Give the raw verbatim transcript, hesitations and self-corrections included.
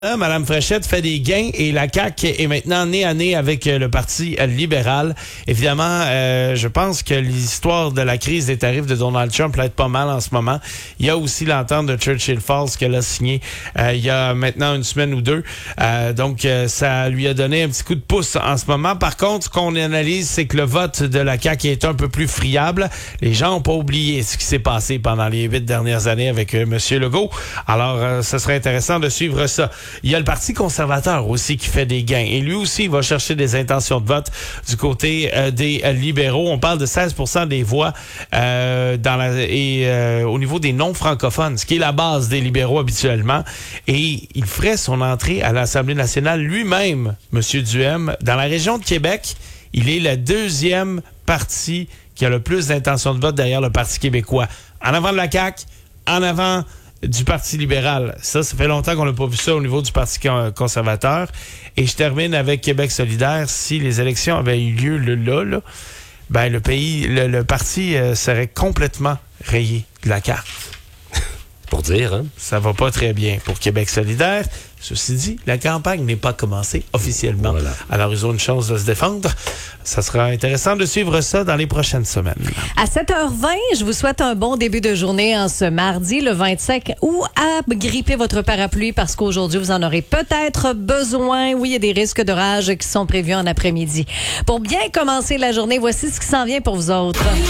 Là, Mme Fréchette fait des gains et la C A Q est maintenant nez à nez avec le Parti libéral. Évidemment, euh, je pense que l'histoire de la crise des tarifs de Donald Trump l'aide pas mal en ce moment. Il y a aussi l'entente de Churchill Falls qu'elle a signée euh, il y a maintenant une semaine ou deux. Euh, donc, euh, ça lui a donné un petit coup de pouce en ce moment. Par contre, ce qu'on analyse, c'est que le vote de la C A Q est un peu plus friable. Les gens n'ont pas oublié ce qui s'est passé pendant les huit dernières années avec euh, M. Legault. Alors, euh, ce serait intéressant de suivre ça. Il y a le Parti conservateur aussi qui fait des gains. Et lui aussi, il va chercher des intentions de vote du côté euh, des euh, libéraux. On parle de seize pour cent des voix euh, dans la, et euh, au niveau des non-francophones, ce qui est la base des libéraux habituellement. Et il ferait son entrée à l'Assemblée nationale lui-même, M. Duhem. Dans la région de Québec, il est le deuxième parti qui a le plus d'intentions de vote derrière le Parti québécois. En avant de la C A Q, en avant du Parti libéral. Ça, ça fait longtemps qu'on n'a pas vu ça au niveau du Parti conservateur. Et je termine avec Québec solidaire. Si les élections avaient eu lieu là, là ben le pays, le, le parti euh, serait complètement rayé de la carte. Pour dire, hein? Ça va pas très bien pour Québec solidaire. Ceci dit, la campagne n'est pas commencée officiellement. Voilà. Alors, ils ont une chance de se défendre. Ça sera intéressant de suivre ça dans les prochaines semaines. À sept heures vingt, je vous souhaite un bon début de journée en ce mardi, le vingt-cinq, ou à gripper votre parapluie parce qu'aujourd'hui, vous en aurez peut-être besoin. Oui, il y a des risques d'orage qui sont prévus en après-midi. Pour bien commencer la journée, voici ce qui s'en vient pour vous autres.